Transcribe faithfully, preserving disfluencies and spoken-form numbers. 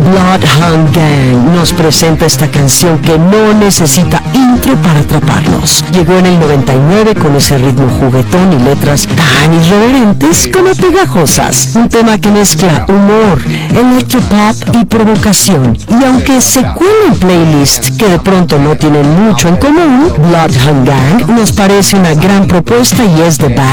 Bloodhound Gang nos presenta esta canción que no necesita intro para atraparnos. Llegó en el noventa y nueve con ese ritmo juguetón y letras tan irreverentes como pegajosas. Un tema que mezcla humor, electropop y provocación. Y aunque se cuela en playlists que de pronto no tienen mucho en común, Bloodhound Gang nos parece una gran propuesta y es de bad.